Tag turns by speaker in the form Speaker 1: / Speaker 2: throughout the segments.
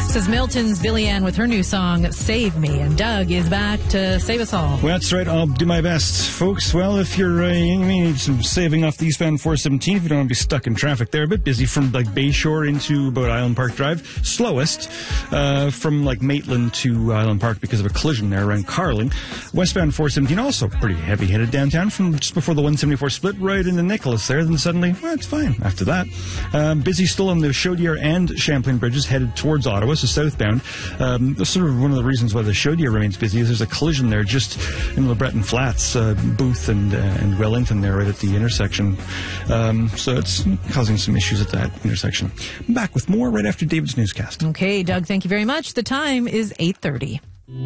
Speaker 1: This is Milton's Billy Ann with her new song, Save Me. And Doug is back to save us all.
Speaker 2: Well, that's right. I'll do my best, folks. Well, if you're, you need some saving off the eastbound 417, if you don't want to be stuck in traffic there, a bit busy from, Bayshore into about Island Park Drive. Slowest, from, Maitland to Island Park because of a collision there around Carling. Westbound 417 also pretty heavy headed downtown from just before the 174 split right into Nicholas there. Then suddenly, well, it's fine after that. Busy still on the Chaudière and Champlain bridges headed towards Ottawa, so southbound. That's sort of one of the reasons why the Chaudière remains busy is there's a collision there just in LeBreton Flats, Booth and Wellington there right at the intersection. So it's causing some issues at that intersection. I'm back with more right after David's newscast.
Speaker 1: Okay, Doug, thank you very much. The time is 8:30.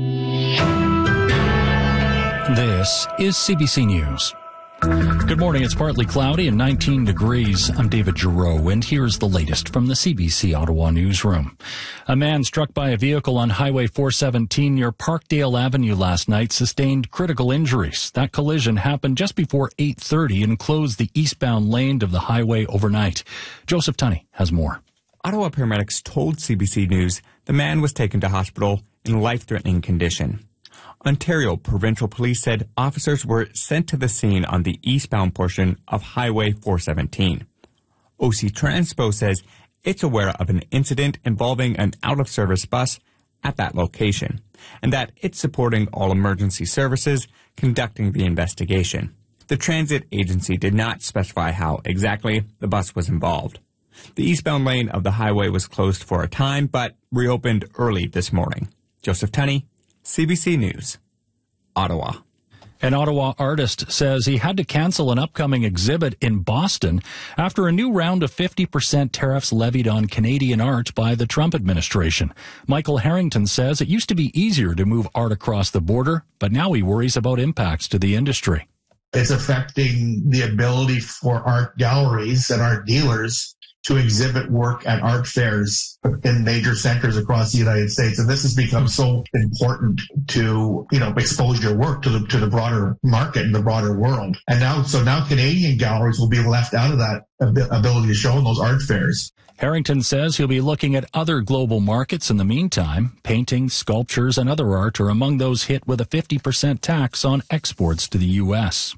Speaker 3: This is CBC News. Good morning. It's partly cloudy and 19 degrees. I'm David Giroux, and here's the latest from the CBC Ottawa newsroom. A man struck by a vehicle on Highway 417 near Parkdale Avenue last night sustained critical injuries. That collision happened just before 8:30 and closed the eastbound lane of the highway overnight. Joseph Tunney has more.
Speaker 4: Ottawa paramedics told CBC News the man was taken to hospital in life-threatening condition. Ontario Provincial Police said officers were sent to the scene on the eastbound portion of Highway 417. OC Transpo says it's aware of an incident involving an out-of-service bus at that location, and that it's supporting all emergency services conducting the investigation. The transit agency did not specify how exactly the bus was involved. The eastbound lane of the highway was closed for a time, but reopened early this morning. Joseph Tunney, CBC News, Ottawa.
Speaker 3: An Ottawa artist says he had to cancel an upcoming exhibit in Boston after a new round of 50% tariffs levied on Canadian art by the Trump administration. Michael Harrington says it used to be easier to move art across the border, but now he worries about impacts to the industry.
Speaker 5: It's affecting the ability for art galleries and art dealers to exhibit work at art fairs in major centers across the United States. And this has become so important to, expose your work to the broader market and the broader world. And now Canadian galleries will be left out of that ability to show in those art fairs.
Speaker 3: Harrington says he'll be looking at other global markets in the meantime. Paintings, sculptures, and other art are among those hit with a 50% tax on exports to the U.S.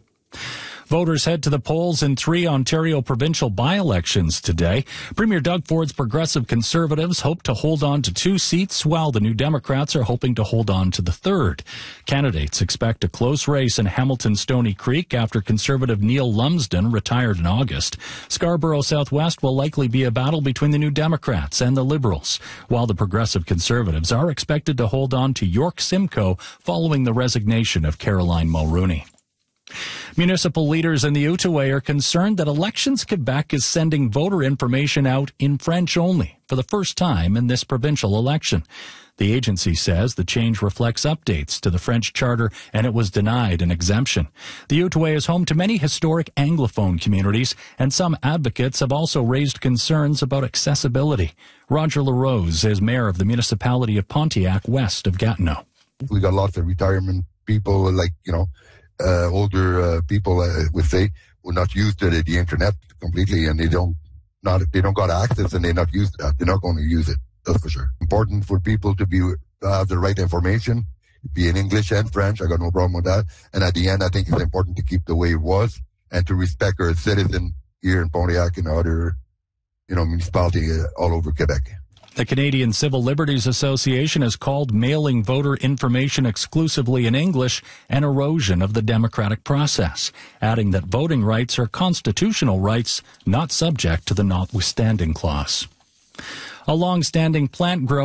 Speaker 3: Voters head to the polls in 3 Ontario provincial by-elections today. Premier Doug Ford's Progressive Conservatives hope to hold on to 2 seats, while the New Democrats are hoping to hold on to the 3rd. Candidates expect a close race in Hamilton Stony Creek after Conservative Neil Lumsden retired in August. Scarborough Southwest will likely be a battle between the New Democrats and the Liberals, while the Progressive Conservatives are expected to hold on to York Simcoe following the resignation of Caroline Mulrooney. Municipal leaders in the Outaouais are concerned that Elections Quebec is sending voter information out in French only for the first time in this provincial election. The agency says the change reflects updates to the French charter and it was denied an exemption. The Outaouais is home to many historic Anglophone communities, and some advocates have also raised concerns about accessibility. Roger LaRose is mayor of the municipality of Pontiac, west of Gatineau.
Speaker 6: We got lots of retirement people, older people would say, were not used to the internet completely, and they don't got access, and they're not used to that. They're not going to use it. That's for sure. Important for people to have the right information, be in English and French. I got no problem with that. And at the end, I think it's important to keep the way it was and to respect our citizen here in Pontiac and other, municipality all over Quebec.
Speaker 3: The Canadian Civil Liberties Association has called mailing voter information exclusively in English an erosion of the democratic process, adding that voting rights are constitutional rights not subject to the notwithstanding clause. A long-standing plant grower